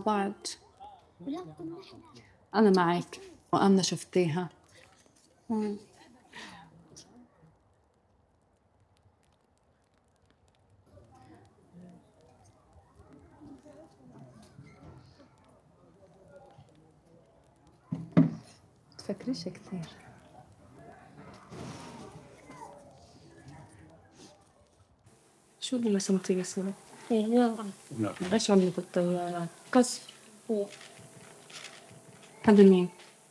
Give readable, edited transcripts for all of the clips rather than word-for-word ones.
بعض. أنا معك وآمنة شفتيها. تفكريش كتير. شو اللي رسمتيه اسمه؟ ايش عملت بالطيارة؟ قصر. هذا مين؟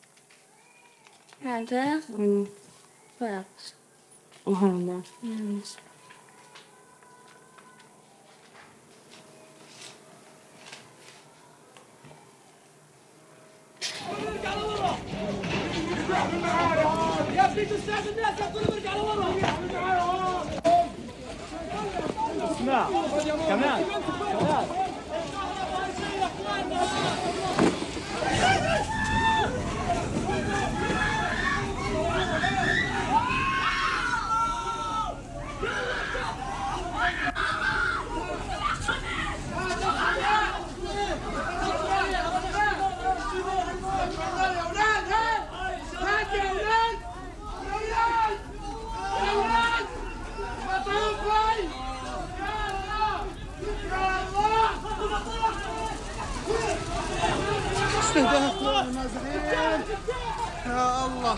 هذا فارس. وهذا يا ابني تستاذ الناس يقولوا ارجع لورا. اسمع كمان يا الله.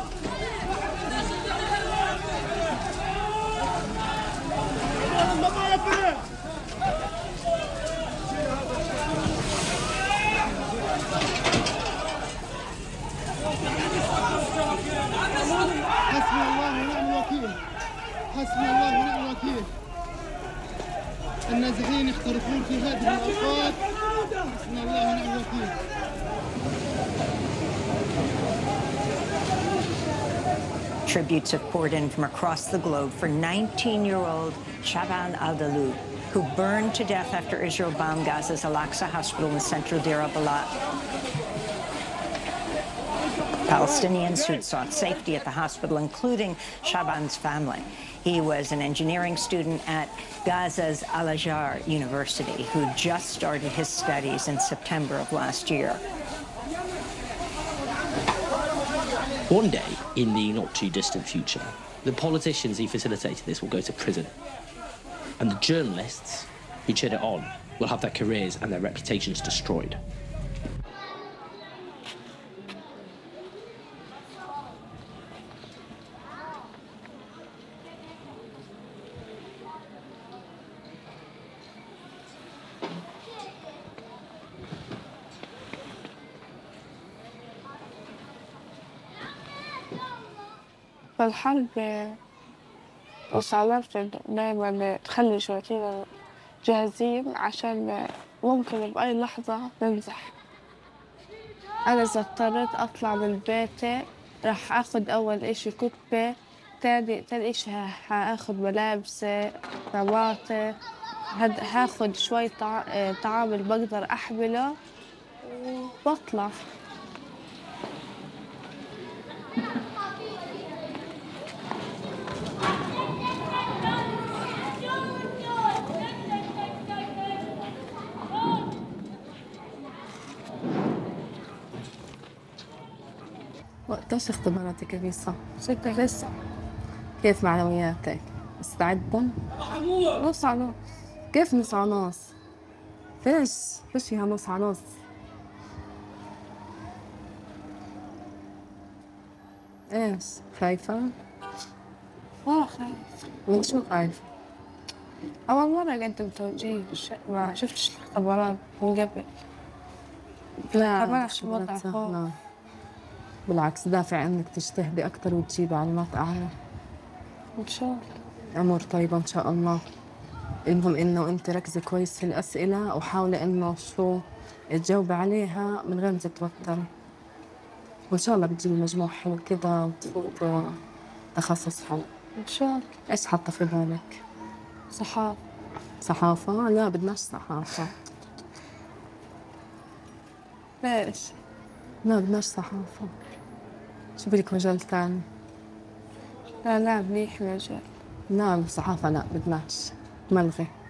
حسبي الله ونعم الوكيل. حسبي الله ونعم الوكيل. النازحين يخترقون في هذه الأوقات. حسبي الله ونعم الوكيل. Tributes have poured in from across the globe for 19-year-old Shaban al-Dalu, who burned to death after Israel bombed Gaza's Al-Aqsa hospital in central Deir al-Balah. Palestinians who'd sought safety at the hospital, including Shaban's family. He was an engineering student at Gaza's Al-Azhar University, who just started his studies in September of last year. One day, in the not-too-distant future, the politicians who facilitated this will go to prison. And the journalists who cheered it on will have their careers and their reputations destroyed. فالحرب وصعبت دايما تخلي شويتين جاهزين عشان ممكن بأي لحظة ننزح. أنا إذا اضطريت أطلع من بيتي راح أخد أول إشي كتبة، تاني إشي هاخد ملابسي، طماطم، هاخد شوي طعام اللي بقدر أحمله وبطلع. وقتاش اختباراتك يا بيصة؟ 6 لسه. كيف معنوياتك؟ مستعدة؟ نص على نص. كيف نص على نص؟ فيش فيها نص على نص؟ ايش؟ خايفة؟ خايف. من شو خايفة؟ أول مرة قدم توجيه ما شفتش الاختبارات من قبل. لا كمان عشان وضع لا. بالعكس دافع انك تجتهدي اكثر وتجيبي معلومات اعلى. إن شاء الله. امور طيبة ان شاء الله. المهم انه انت ركزي كويس في الاسئلة وحاولي انه شو تجاوبي عليها من غير ما تتوتري. وان شاء الله بتجيبي مجموع حلو كذا وتفوتي تخصص حلو. إن شاء الله. ايش حاطة في بالك؟ صحافة. صحافة؟ لا بدناش صحافة. ليش؟ لا بدناش صحافة. شو بدك مجال تاني؟ لا منيح مجال. لا صحافة لا بدناش، ملغي.